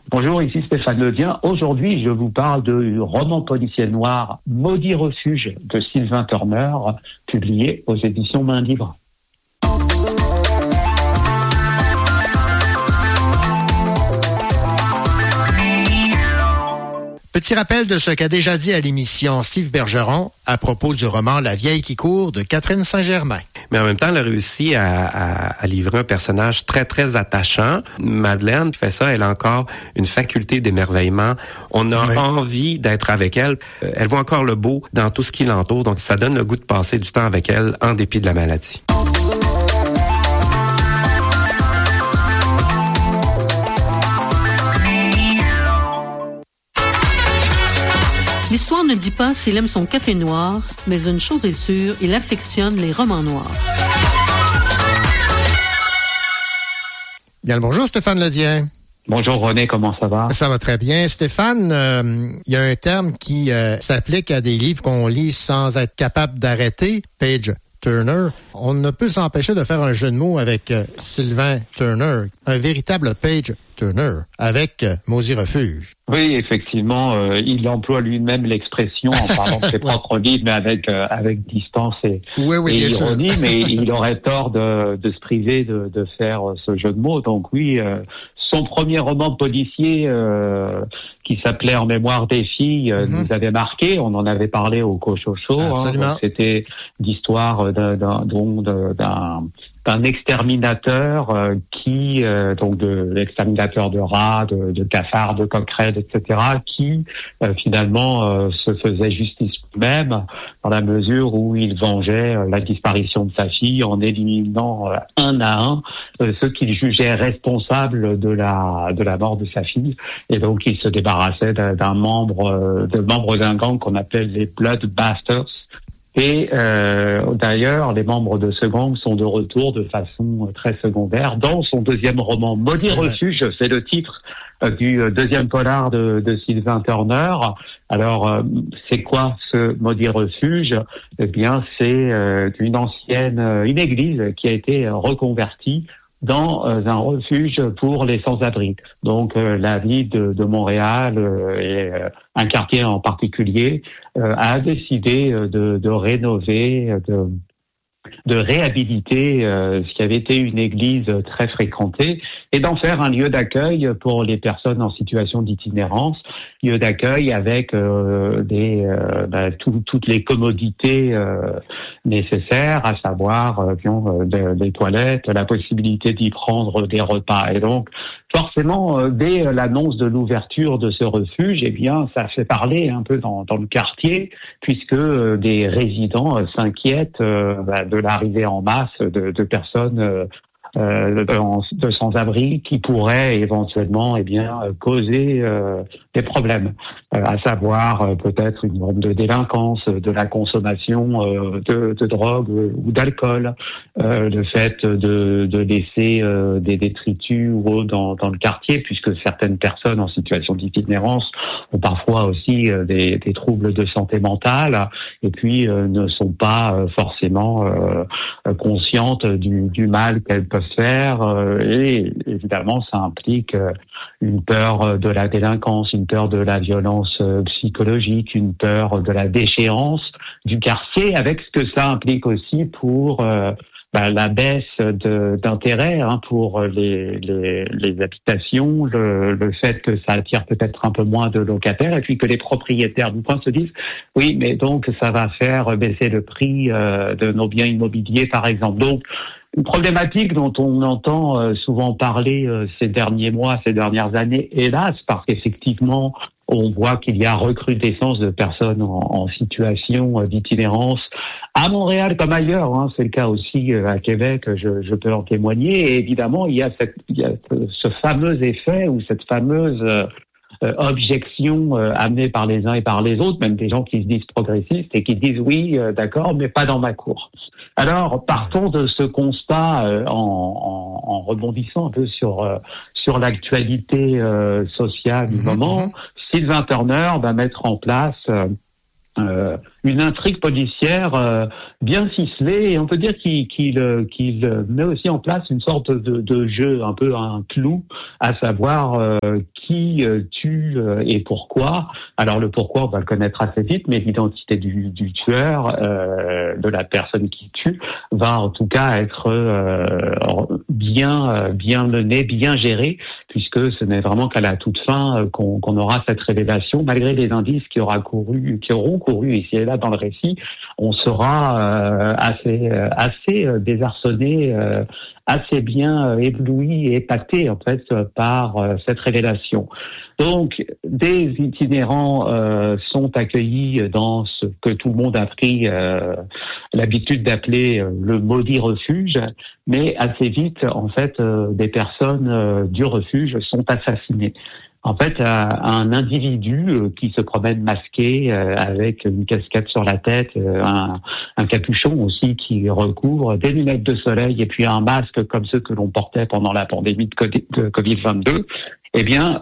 Bonjour, ici Stéphane Ledien. Aujourd'hui, je vous parle du roman policier noir Maudit refuge de Sylvain Turner, publié aux éditions Main Libre. Petit rappel de ce qu'a déjà dit à l'émission Steve Bergeron à propos du roman La vieille qui court de Catherine Saint-Germain. Mais en même temps, elle a réussi à livrer un personnage très, très attachant. Madeleine fait ça, elle a encore une faculté d'émerveillement. On a envie d'être avec elle. Elle voit encore le beau dans tout ce qui l'entoure, donc ça donne le goût de passer du temps avec elle en dépit de la maladie. L'histoire ne dit pas s'il aime son café noir, mais une chose est sûre, il affectionne les romans noirs. Bien le bonjour Stéphane Ledien. Bonjour René, comment ça va? Ça va très bien. Stéphane, il y a un terme qui s'applique à des livres qu'on lit sans être capable d'arrêter, page Turner. On ne peut s'empêcher de faire un jeu de mots avec Sylvain Turner, un véritable page Turner, avec Maudit refuge. Oui, effectivement, il emploie lui-même l'expression en parlant de ses propres livres, mais avec distance et ironie, mais il aurait tort de se priver de faire ce jeu de mots. Donc oui, son premier roman policier qui s'appelait En mémoire des filles nous avait marqué. On en avait parlé au Cochocho. C'était l'histoire d'un exterminateur qui, donc de l'exterminateur de rats, de cafards, de coquerelles, etc., qui finalement se faisait justice lui-même dans la mesure où il vengeait la disparition de sa fille en éliminant un à un ceux qu'il jugeait responsables de la mort de sa fille. Et donc il se débarrassait d'un membre d'un gang qu'on appelle les Blood Bastards. Et d'ailleurs, les membres de ce gang sont de retour de façon très secondaire. Dans son deuxième roman, Maudit refuge, c'est le titre du deuxième polar de Sylvain Turner. Alors, c'est quoi ce Maudit refuge? Eh bien, c'est une église qui a été reconvertie dans un refuge pour les sans-abri. Donc la ville de Montréal et un quartier en particulier a décidé de rénover, de réhabiliter ce qui avait été une église très fréquentée et d'en faire un lieu d'accueil pour les personnes en situation d'itinérance, lieu d'accueil avec toutes les commodités nécessaires, à savoir des toilettes, la possibilité d'y prendre des repas. Et donc forcément, dès l'annonce de l'ouverture de ce refuge, eh bien, ça fait parler un peu dans le quartier, puisque des résidents s'inquiètent de l'arrivée en masse de personnes de sans-abri qui pourraient éventuellement causer des problèmes, à savoir peut-être une forme de délinquance, de la consommation de drogue ou d'alcool, le fait de laisser des détritus ou autres dans le quartier, puisque certaines personnes en situation d'itinérance ont parfois aussi des troubles de santé mentale et puis ne sont pas forcément conscientes du mal qu'elles peuvent faire, et évidemment ça implique une peur de la délinquance, une peur de la violence psychologique, une peur de la déchéance du quartier, avec ce que ça implique aussi pour la baisse d'intérêt pour les habitations, le fait que ça attire peut-être un peu moins de locataires, et puis que les propriétaires du coin se disent oui, mais donc ça va faire baisser le prix de nos biens immobiliers, par exemple. Donc une problématique dont on entend souvent parler ces derniers mois, ces dernières années, hélas, parce qu'effectivement on voit qu'il y a recrudescence de personnes en situation d'itinérance à Montréal comme ailleurs, c'est le cas aussi à Québec, je peux en témoigner. Et évidemment, il y a ce fameux effet ou cette fameuse objection amenée par les uns et par les autres, même des gens qui se disent progressistes et qui disent oui, d'accord, mais pas dans ma cour. Alors, partons de ce constat en rebondissant un peu sur l'actualité sociale du moment. Sylvain Turner va mettre en place une intrigue policière bien ficelée, et on peut dire qu'il met aussi en place une sorte de jeu, un peu un clou, à savoir qui tue et pourquoi. Alors le pourquoi, on va le connaître assez vite, mais l'identité du tueur, de la personne qui tue, va en tout cas être bien menée, bien gérée, puisque ce n'est vraiment qu'à la toute fin qu'on aura cette révélation. Malgré les indices qui auront couru ici et là dans le récit, on sera assez désarçonné, assez bien ébloui et épaté en fait par cette révélation. Donc, des itinérants sont accueillis dans ce que tout le monde a pris l'habitude d'appeler le maudit refuge, mais assez vite, en fait, des personnes du refuge sont assassinées. En fait, un individu qui se promène masqué avec une casquette sur la tête, un capuchon aussi qui recouvre, des lunettes de soleil et puis un masque comme ceux que l'on portait pendant la pandémie de Covid-22, eh bien,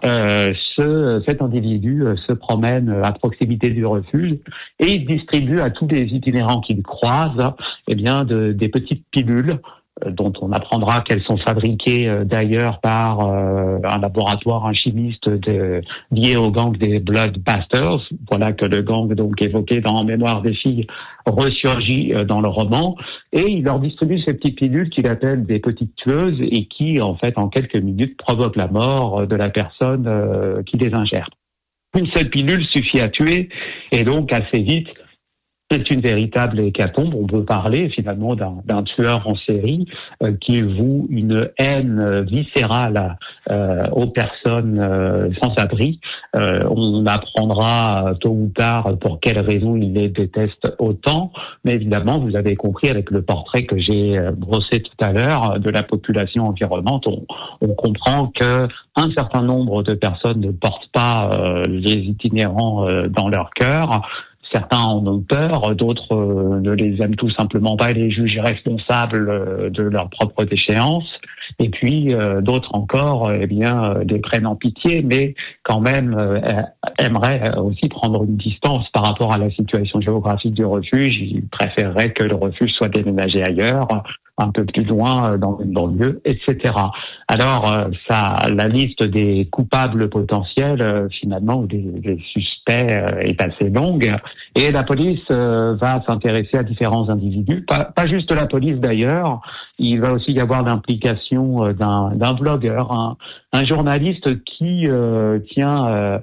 cet individu se promène à proximité du refuge et il distribue à tous les itinérants qu'il croise, eh bien, des petites pilules dont on apprendra qu'elles sont fabriquées d'ailleurs par un laboratoire, un chimiste lié au gang des Bloodbusters. Voilà que le gang donc évoqué dans En mémoire des filles ressurgit dans le roman, et il leur distribue ces petites pilules qu'il appelle des petites tueuses et qui en fait en quelques minutes provoquent la mort de la personne qui les ingère. Une seule pilule suffit à tuer, et donc assez vite c'est une véritable hécatombe. On peut parler finalement d'un tueur en série qui voue une haine viscérale aux personnes sans abri. On apprendra tôt ou tard pour quelles raisons il les déteste autant, mais évidemment, vous avez compris avec le portrait que j'ai brossé tout à l'heure de la population environnante, on comprend que un certain nombre de personnes ne portent pas les itinérants dans leur cœur. Certains en ont peur, d'autres ne les aiment tout simplement pas et les jugent responsables de leurs propres déchéances. Et puis d'autres encore, eh bien, les prennent en pitié, mais quand même aimeraient aussi prendre une distance par rapport à la situation géographique du refuge. Ils préféreraient que le refuge soit déménagé ailleurs, un peu plus loin dans une banlieue, etc. Alors, la liste des coupables potentiels, finalement, des suspects, est assez longue. Et la police va s'intéresser à différents individus, pas juste la police d'ailleurs. Il va aussi y avoir l'implication d'un blogueur, un journaliste qui tient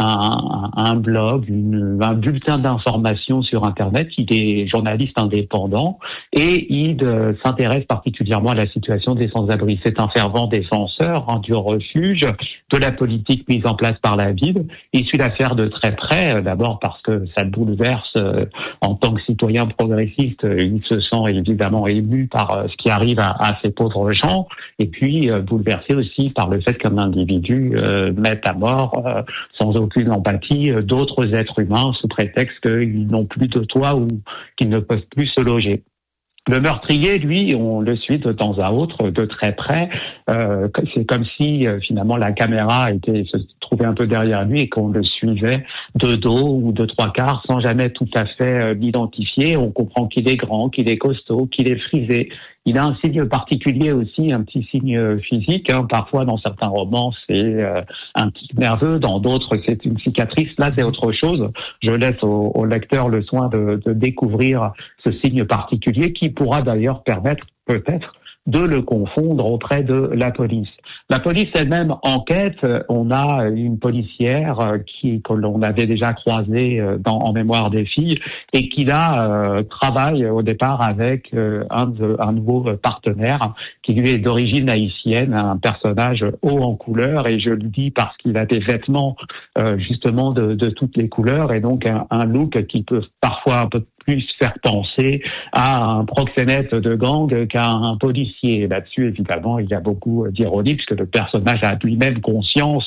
un blog, un bulletin d'information sur Internet. Il est journaliste indépendant et il s'intéresse particulièrement à la situation des sans-abri. C'est un fervent défenseur du refuge, de la politique mise en place par la ville. Il suit l'affaire de très près, d'abord parce que ça le bouleverse en tant que citoyen progressiste. Il se sent évidemment ému par ce qui arrive à ces pauvres gens, et puis bouleversé aussi par le fait qu'un individu mette à mort sans aucune empathie d'autres êtres humains sous prétexte qu'ils n'ont plus de toit ou qu'ils ne peuvent plus se loger. Le meurtrier, lui, on le suit de temps à autre, de très près. C'est comme si, finalement, la caméra se trouvait un peu derrière lui et qu'on le suivait de dos ou de trois quarts sans jamais tout à fait l'identifier. On comprend qu'il est grand, qu'il est costaud, qu'il est frisé. Il a un signe particulier aussi, un petit signe physique. Parfois, dans certains romans, c'est un tic nerveux. Dans d'autres, c'est une cicatrice. Là, c'est autre chose. Je laisse au lecteur le soin de découvrir ce signe particulier qui pourra d'ailleurs permettre peut-être de le confondre auprès de la police. La police elle-même enquête. On a une policière que l'on avait déjà croisée En mémoire des filles et qui là travaille au départ avec un nouveau partenaire qui lui est d'origine haïtienne, un personnage haut en couleur, et je le dis parce qu'il a des vêtements justement de toutes les couleurs et donc un look qui peut parfois un peu plus faire penser à un proxénète de gang qu'à un policier. Là-dessus, évidemment, il y a beaucoup d'ironie puisque le personnage a lui-même conscience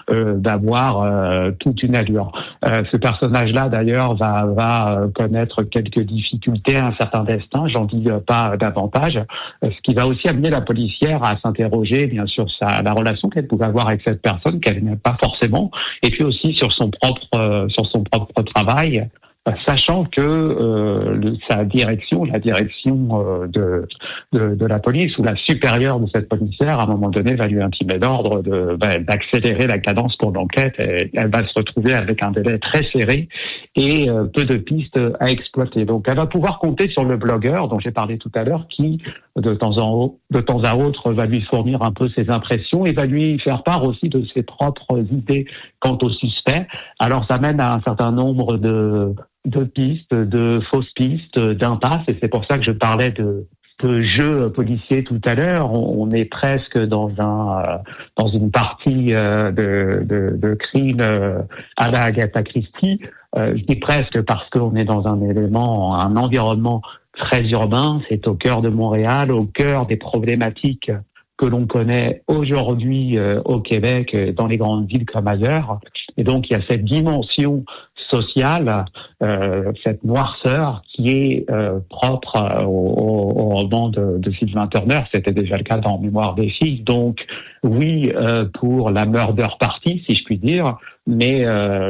d'avoir toute une allure. Ce personnage-là, d'ailleurs, va connaître quelques difficultés, un certain destin, j'en dis pas davantage, ce qui va aussi amener la policière à s'interroger, bien sûr, la relation qu'elle pouvait avoir avec cette personne, qu'elle n'aime pas forcément, et puis aussi sur son propre travail, sachant que sa direction, la direction de la police ou la supérieure de cette policière, à un moment donné, va lui intimer l'ordre d'accélérer la cadence pour l'enquête. Et elle va se retrouver avec un délai très serré et peu de pistes à exploiter. Donc, elle va pouvoir compter sur le blogueur dont j'ai parlé tout à l'heure, qui de temps à autre va lui fournir un peu ses impressions et va lui faire part aussi de ses propres idées quant au suspect. Alors, ça mène à un certain nombre de pistes, de fausses pistes, d'impasses, et c'est pour ça que je parlais de jeu policier tout à l'heure. On est presque dans une partie de crime à la Agatha Christie. Je dis presque parce qu'on est dans un environnement très urbain. C'est au cœur de Montréal, au cœur des problématiques que l'on connaît aujourd'hui au Québec, dans les grandes villes comme ailleurs. Et donc, il y a cette dimension sociale, cette noirceur qui est propre au roman de Sylvain Turner. C'était déjà le cas dans Mémoire des filles. Donc, oui, pour la murder party, si je puis dire, mais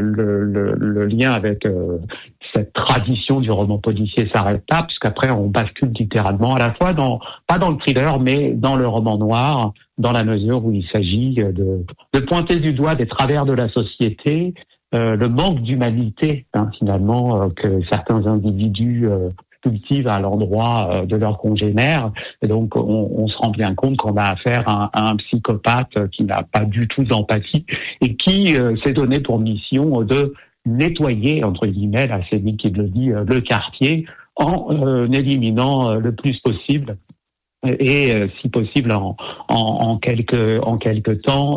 le lien avec cette tradition du roman policier s'arrête là, puisqu'après on bascule littéralement à la fois pas dans le thriller, mais dans le roman noir, dans la mesure où il s'agit de pointer du doigt des travers de la société, le manque d'humanité, finalement, que certains individus cultivent à l'endroit de leurs congénères. Et donc, on se rend bien compte qu'on a affaire à un psychopathe qui n'a pas du tout d'empathie et qui s'est donné pour mission de nettoyer, entre guillemets, là, c'est lui qui le dit, le quartier, en éliminant le plus possible et si possible en quelques temps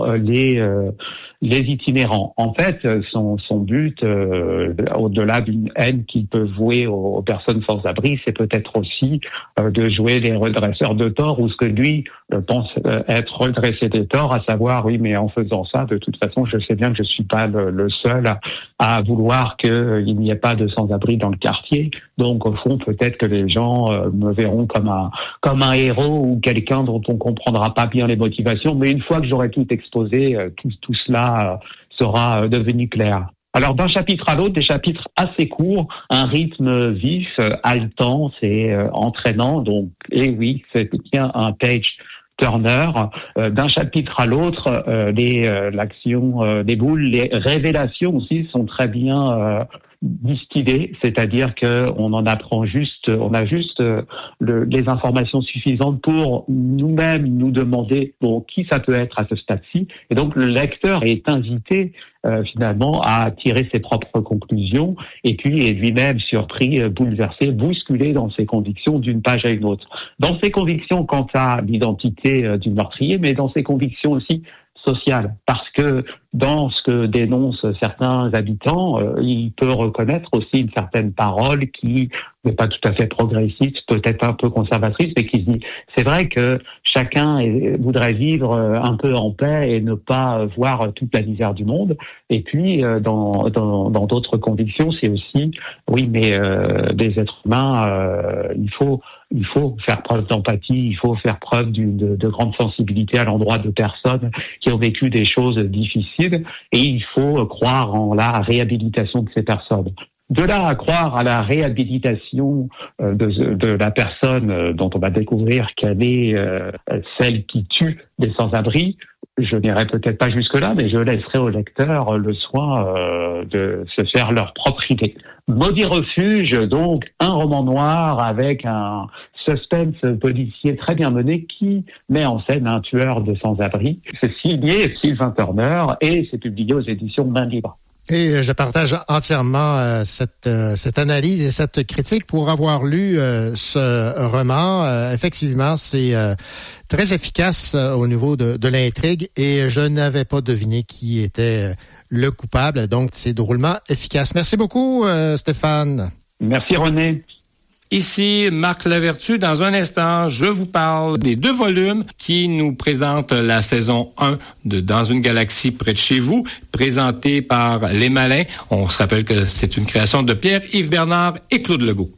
les itinérants. En fait, son but, au-delà d'une haine qu'il peut vouer aux personnes sans abri, c'est peut-être aussi de jouer les redresseurs de tort, ou ce que lui pense être redressé des torts, à savoir, oui, mais en faisant ça, de toute façon, je sais bien que je suis pas le seul à vouloir qu'il n'y ait pas de sans-abri dans le quartier. Donc, au fond, peut-être que les gens me verront comme un héros ou quelqu'un dont on comprendra pas bien les motivations, mais une fois que j'aurai tout exposé, tout cela sera devenu clair. Alors, d'un chapitre à l'autre, des chapitres assez courts, un rythme vif, haletant, c'est entraînant. Donc, oui, c'est bien un page Turner. D'un chapitre à l'autre, l'action déboule, les révélations aussi sont très bien distillées, c'est-à-dire que on en apprend on a juste les informations suffisantes pour nous-mêmes nous demander qui ça peut être à ce stade-ci, et donc le lecteur est invité finalement à tirer ses propres conclusions, et puis est lui-même surpris, bouleversé, bousculé dans ses convictions d'une page à une autre. Dans ses convictions quant à l'identité du meurtrier, mais dans ses convictions aussi sociales, parce que dans ce que dénoncent certains habitants, il peut reconnaître aussi une certaine parole qui n'est pas tout à fait progressiste, peut-être un peu conservatrice, mais qui se dit, c'est vrai que chacun voudrait vivre un peu en paix et ne pas voir toute la misère du monde. Et puis, dans d'autres convictions, c'est aussi, oui, mais des êtres humains, il faut faire preuve d'empathie, il faut faire preuve de grande sensibilité à l'endroit de personnes qui ont vécu des choses difficiles, et il faut croire en la réhabilitation de ces personnes. De là à croire à la réhabilitation de la personne dont on va découvrir qu'elle est celle qui tue des sans-abri, je n'irai peut-être pas jusque-là, mais je laisserai aux lecteurs le soin de se faire leur propre idée. Maudit refuge, donc, un roman noir avec un suspense policier très bien mené qui met en scène un tueur de sans-abri. C'est signé Sylvain Turner et c'est publié aux éditions Main Libre. Et je partage entièrement cette analyse et cette critique pour avoir lu ce roman. Effectivement, c'est très efficace au niveau de l'intrigue et je n'avais pas deviné qui était le coupable. Donc, c'est drôlement efficace. Merci beaucoup, Stéphane. Merci, René. Ici, Marc Lavertu. Dans un instant, je vous parle des 2 volumes qui nous présentent la saison 1 de Dans une galaxie près de chez vous, présentée par Les Malins. On se rappelle que c'est une création de Pierre-Yves Bernard et Claude Legault.